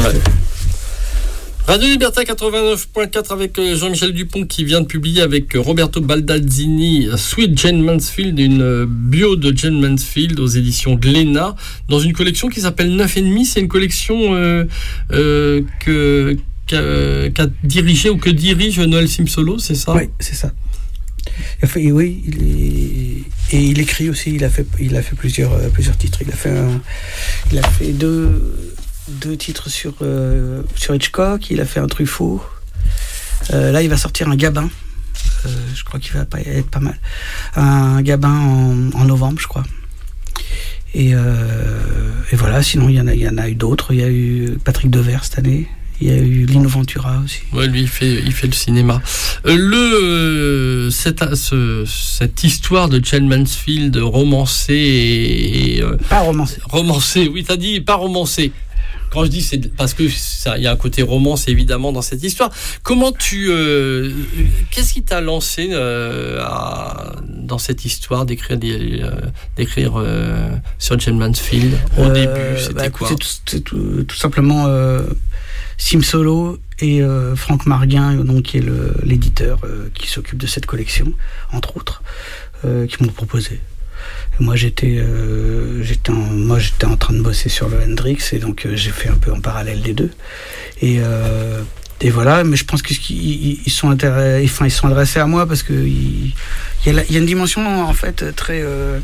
Ouais. Radio Libertà 89.4 avec Jean-Michel Dupont qui vient de publier avec Roberto Baldazzini Sweet Jane Mansfield, une bio de Jane Mansfield aux éditions Glénat, dans une collection qui s'appelle 9,5. C'est une collection qu'a dirigé ou que dirige Noël Simsolo, c'est ça? Oui, c'est ça. Oui, il écrit aussi. Il a fait plusieurs titres. Il a fait deux titres sur Hitchcock. Il a fait un Truffaut. Là, il va sortir un Gabin. Je crois qu'il va être pas mal. Un Gabin en novembre, je crois. Et voilà. Sinon, il y en a eu d'autres. Il y a eu Patrick Devers cette année. Il y a eu Lino Ventura aussi. Ouais, lui, il fait le cinéma. Cette histoire de Jane Mansfield romancée et pas romancée. Romancée, oui, t'as dit pas romancée. Quand je dis, c'est parce que il y a un côté romance évidemment dans cette histoire. Comment qu'est-ce qui t'a lancé dans cette histoire d'écrire sur Jane Mansfield au début? C'était quoi? C'est tout simplement Simsolo et Franck Marguin, donc qui est l'éditeur qui s'occupe de cette collection, entre autres, qui m'ont proposé. Et moi j'étais en train de bosser sur le Hendrix, et donc j'ai fait un peu en parallèle les deux. Et voilà, mais je pense qu'ils sont adressés à moi parce que il y a une dimension en fait très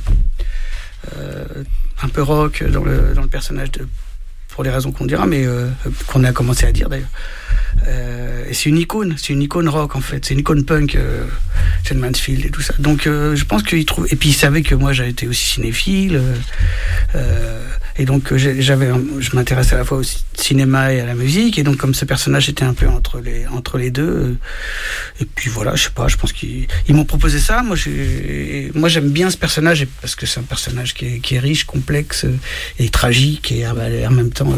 un peu rock dans le personnage pour les raisons qu'on dira, mais qu'on a commencé à dire d'ailleurs. Et c'est une icône rock en fait, c'est une icône punk, Jane Mansfield et tout ça. Donc je pense qu'il trouve. Et puis il savait que moi j'avais été aussi cinéphile, et donc je m'intéressais à la fois au cinéma et à la musique, et donc comme ce personnage était un peu entre les deux, et puis voilà, je sais pas, je pense qu'ils m'ont proposé ça. Moi j'aime bien ce personnage parce que c'est un personnage qui est riche, complexe et tragique, et en même temps,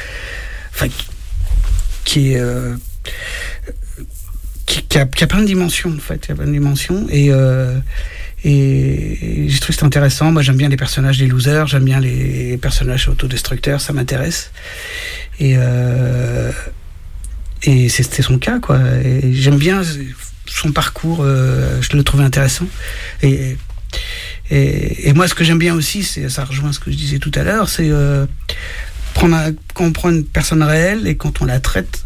qui a plein de dimensions en fait. Il y a plein de dimensions, et j'ai trouvé que c'était intéressant. Moi j'aime bien les personnages des losers, j'aime bien les personnages autodestructeurs, ça m'intéresse, et c'était son cas quoi. Et j'aime bien son parcours, je le trouvais intéressant, et moi ce que j'aime bien aussi, ça rejoint ce que je disais tout à l'heure, c'est quand on prend une personne réelle et quand on la traite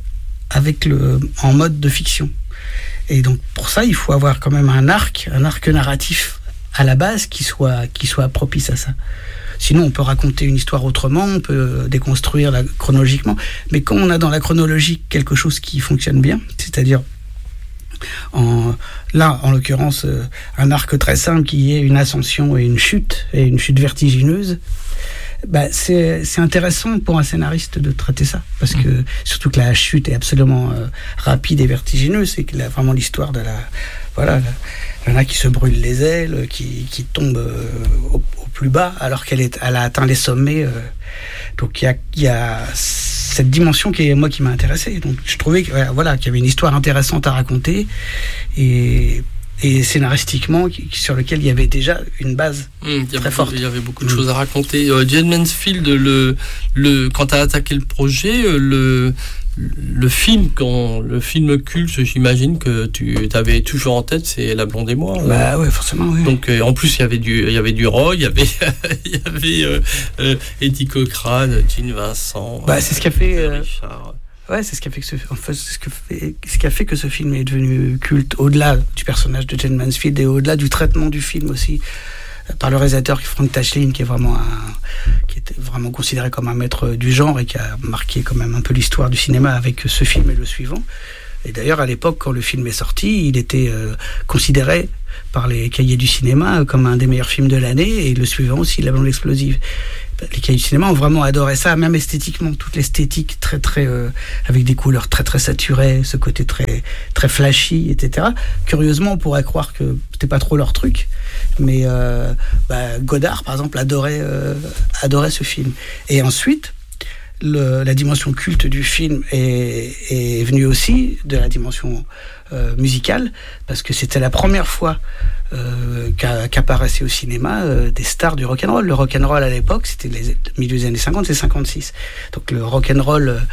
en mode de fiction. Et donc pour ça, il faut avoir quand même un arc narratif à la base qui soit propice à ça. Sinon, on peut raconter une histoire autrement, on peut déconstruire chronologiquement. Mais quand on a dans la chronologie quelque chose qui fonctionne bien, c'est-à-dire en l'occurrence, un arc très simple qui est une ascension et une chute vertigineuse, c'est intéressant pour un scénariste de traiter ça, parce que surtout que la chute est absolument rapide et vertigineuse. C'est que vraiment l'histoire de il y en a qui se brûlent les ailes, qui tombe au plus bas alors qu'elle a atteint les sommets. Donc il y a cette dimension qui m'a intéressé. Donc je trouvais qu'il y avait une histoire intéressante à raconter, et scénaristiquement sur lequel il y avait déjà une base très forte. Il y avait beaucoup de choses à raconter. Jane Mansfield, quand tu as attaqué le projet, le film culte, j'imagine que tu avais toujours en tête, c'est La Blonde et moi. Ouais, forcément, oui. Donc en plus il y avait du Roy, il y avait Eddie Cochrane, Gene Vincent. C'est ce qui a fait Richard. Ouais, c'est ce qui a fait que ce film est devenu culte, au-delà du personnage de Jane Mansfield et au-delà du traitement du film aussi, par le réalisateur Frank Tashlin, qui était vraiment considéré comme un maître du genre et qui a marqué quand même un peu l'histoire du cinéma avec ce film et le suivant. Et d'ailleurs, à l'époque, quand le film est sorti, il était considéré par les cahiers du cinéma comme un des meilleurs films de l'année, et le suivant aussi, La Blonde explosive. Les cahiers du cinéma ont vraiment adoré ça, même esthétiquement, toute l'esthétique très très avec des couleurs très très saturées, ce côté très très flashy, etc. Curieusement, on pourrait croire que c'était pas trop leur truc, mais Godard par exemple adorait ce film. Et ensuite, la dimension culte du film est venue aussi de la dimension musicale, parce que c'était la première fois qu'apparaissaient au cinéma des stars du rock'n'roll. Le rock'n'roll à l'époque, c'était milieu des années 50, c'est 56. Donc le rock'n'roll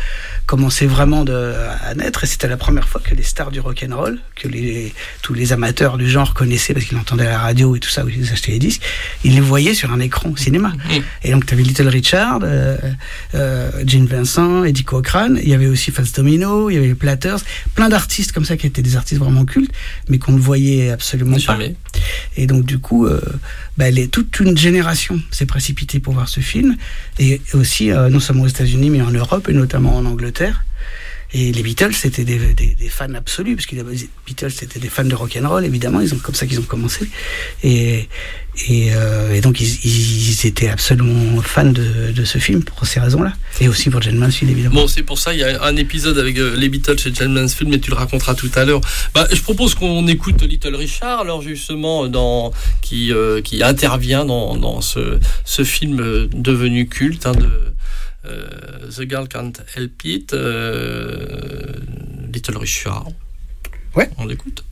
commençait vraiment à naître, et c'était la première fois que les stars du rock'n'roll, que tous les amateurs du genre connaissaient parce qu'ils l'entendaient à la radio et tout ça, où ils achetaient les disques, ils les voyaient sur un écran au cinéma. Et donc tu avais Little Richard, Gene Vincent, Eddie Cochran, il y avait aussi Fats Domino, il y avait les Platters, plein d'artistes comme ça qui étaient des artistes vraiment cultes, mais qu'on ne voyait absolument pas. Et donc du coup, toute une génération s'est précipitée pour voir ce film, et aussi non seulement aux États-Unis mais en Europe et notamment en Angleterre. Et les Beatles, c'était des fans absolus, parce que les Beatles, c'était des fans de rock'n'roll, évidemment, comme ça qu'ils ont commencé. Et donc, ils étaient absolument fans de ce film pour ces raisons-là. Et aussi pour Jane Mansfield, évidemment. Bon, c'est pour ça, il y a un épisode avec les Beatles et Jane Mansfield, mais tu le raconteras tout à l'heure. Je propose qu'on écoute Little Richard, alors justement, qui intervient dans ce film devenu culte, The Girl Can't Help It, Little Richard. Ouais. On l'écoute.